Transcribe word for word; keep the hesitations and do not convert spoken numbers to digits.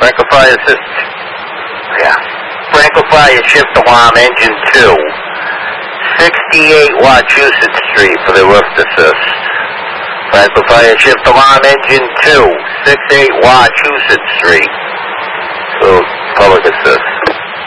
Franklin Fire Assist. Yeah. Franklin Fire Shift Alarm Engine two. sixty-eight Wachusett Street for the roof assist. Franklin Fire Shift Alarm Engine two. sixty-eight Wachusett Street. So, public assist.